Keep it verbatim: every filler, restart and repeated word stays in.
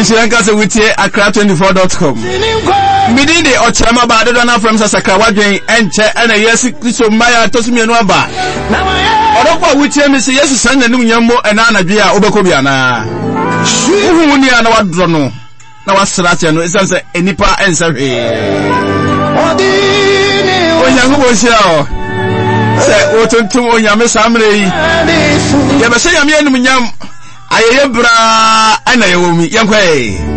Shiranka se wutie accra twenty-four dot com. Midi de ochama ba de na from Sakra wadwen enche ena Yesu Kristo maya tosumi enu aba. Odokwa wutie me se Yesu san nanum nyammo ena anadwe a obekọ bia na. Uhu ni ana wadro no. Na wasrate no isan se enipa ensahwe. Onyango bo sia o. Se otuntum onyame samre yi. Ye be se yame enum nyam ayeye bra ana yewomi yenkwe.